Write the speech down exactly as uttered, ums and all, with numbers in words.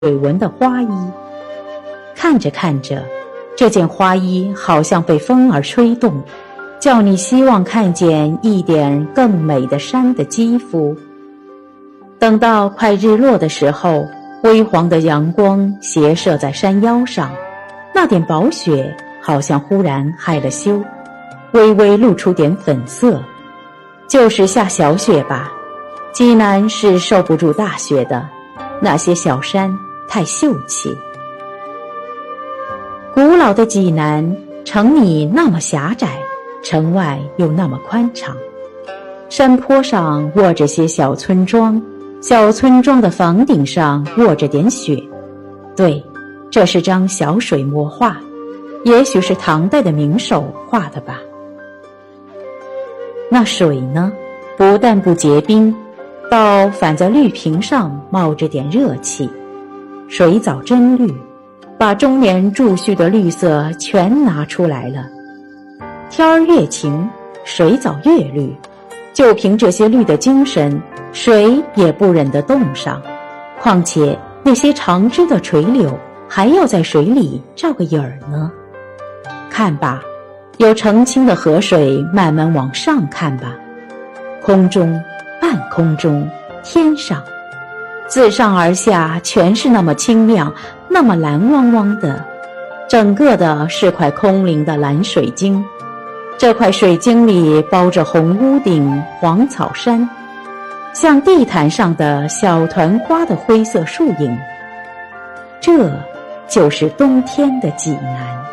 水纹的花衣。看着看着，这件花衣好像被风儿吹动，叫你希望看见一点更美的山的肌肤。等到快日落的时候，微黄的阳光斜射在山腰上，那点薄雪好像忽然害了羞，微微露出点粉色。就是下小雪吧，济南是受不住大雪的，那些小山太秀气。古老的济南，城里那么狭窄，城外又那么宽敞。山坡上卧着些小村庄，小村庄的房顶上卧着点雪。对，这是张小水墨画，也许是唐代的名手画的吧。那水呢，不但不结冰，倒反在绿瓶上冒着点热气。水藻真绿，把中年贮蓄的绿色全拿出来了。天儿越晴，水藻越绿，就凭这些绿的精神，谁也不忍得冻上。况且那些长枝的垂柳还要在水里照个影儿呢。看吧，有澄清的河水慢慢往上看吧，空中、半空中、天上，自上而下全是那么清亮，那么蓝汪汪的，整个的是块空灵的蓝水晶。这块水晶里包着红屋顶、黄草山，像地毯上的小团花的灰色树影。这就是冬天的济南。